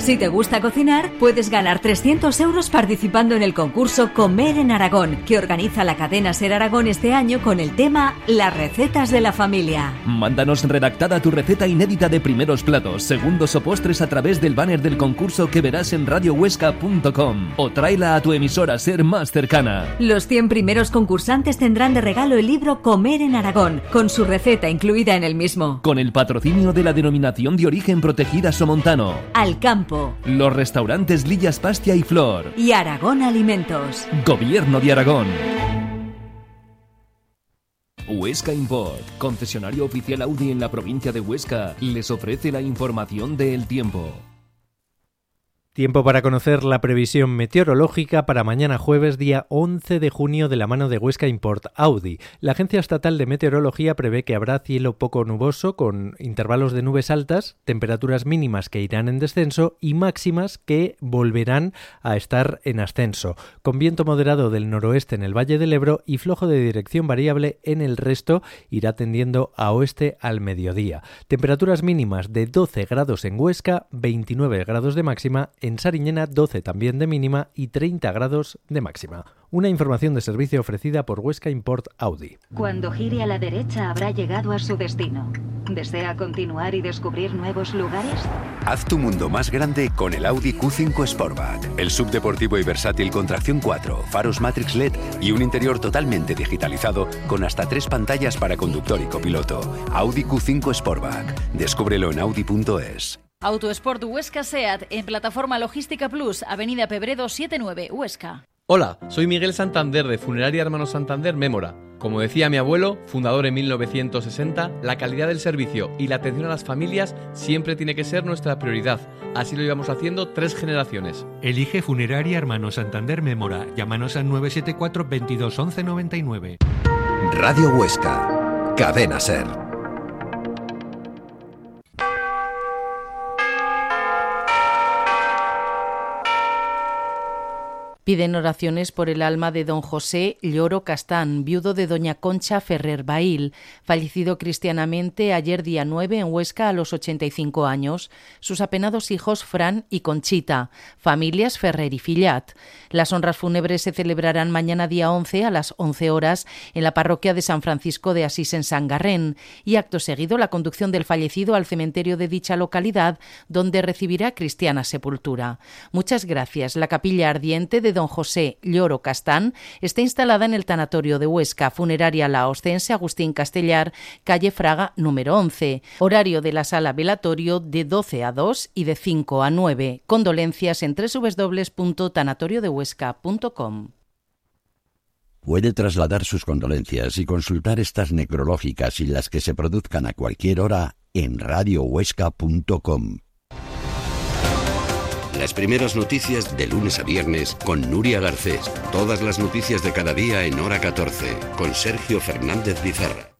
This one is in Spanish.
Si te gusta cocinar, puedes ganar 300 euros participando en el concurso Comer en Aragón, que organiza la cadena Ser Aragón este año con el tema Las recetas de la familia. Mándanos redactada tu receta inédita de primeros platos, segundos o postres a través del banner del concurso que verás en radiohuesca.com o tráela a tu emisora Ser más cercana. Los 100 primeros concursantes tendrán de regalo el libro Comer en Aragón, con su receta incluida en el mismo. Con el patrocinio de la Denominación de Origen Protegida Somontano, Alcampo, los restaurantes Lillas Pastia y Flor y Aragón Alimentos. Gobierno de Aragón. Huesca Import, concesionario oficial Audi en la provincia de Huesca, les ofrece la información del tiempo. Tiempo para conocer la previsión meteorológica para mañana jueves, día 11 de junio, de la mano de Huesca Import Audi. La Agencia Estatal de Meteorología prevé que habrá cielo poco nuboso con intervalos de nubes altas, temperaturas mínimas que irán en descenso y máximas que volverán a estar en ascenso, con viento moderado del noroeste en el Valle del Ebro y flojo de dirección variable en el resto, irá tendiendo a oeste al mediodía. Temperaturas mínimas de 12 grados en Huesca, 29 grados de máxima, en Sariñena 12 también de mínima y 30 grados de máxima. Una información de servicio ofrecida por Huesca Import Audi. Cuando gire a la derecha habrá llegado a su destino. ¿Desea continuar y descubrir nuevos lugares? Haz tu mundo más grande con el Audi Q5 Sportback. El subdeportivo y versátil con tracción 4, faros Matrix LED y un interior totalmente digitalizado con hasta 3 pantallas para conductor y copiloto. Audi Q5 Sportback. Descúbrelo en audi.es. Autosport Huesca SEAT en Plataforma Logística Plus, Avenida Pebredo 79, Huesca. Hola, soy Miguel Santander de Funeraria Hermanos Santander Mémora. Como decía mi abuelo, fundador en 1960, la calidad del servicio y la atención a las familias siempre tiene que ser nuestra prioridad. Así lo llevamos haciendo 3 generaciones. Elige Funeraria Hermanos Santander Mémora. Llámanos al 974 22 11 99. Radio Huesca, Cadena Ser. Piden oraciones por el alma de don José Lloro Castán, viudo de doña Concha Ferrer Bail, fallecido cristianamente ayer día 9 en Huesca a los 85 años. Sus apenados hijos Fran y Conchita, familias Ferrer y Fillat. Las honras fúnebres se celebrarán mañana día 11 a las 11 horas en la parroquia de San Francisco de Asís en Sangarrén y acto seguido la conducción del fallecido al cementerio de dicha localidad donde recibirá cristiana sepultura. Muchas gracias. La capilla ardiente de don José Lloro Castán está instalada en el tanatorio de Huesca, Funeraria Laoscense Agustín Castellar, calle Fraga número 11. Horario de la sala velatorio de 12 a 2 y de 5 a 9. Condolencias en www.tanatoriodehuesca.com. Puede trasladar sus condolencias y consultar estas necrológicas y las que se produzcan a cualquier hora en radiohuesca.com. Las primeras noticias de lunes a viernes con Nuria Garcés. Todas las noticias de cada día en hora 14 con Sergio Fernández Vizarra.